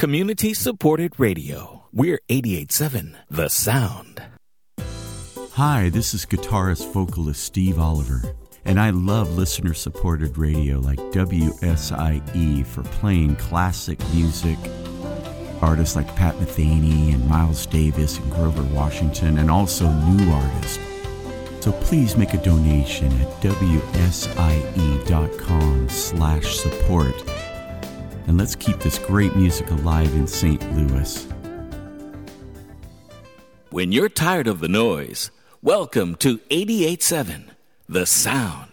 Community-supported radio. We're 88.7 The Sound. Hi, this is guitarist vocalist Steve Oliver, and I love listener-supported radio like WSIE for playing classic music. Artists like Pat Metheny and Miles Davis and Grover Washington, and also new artists. So please make a donation at wsie.com/support. And let's keep this great music alive in St. Louis. When you're tired of the noise, welcome to 88.7 The Sound.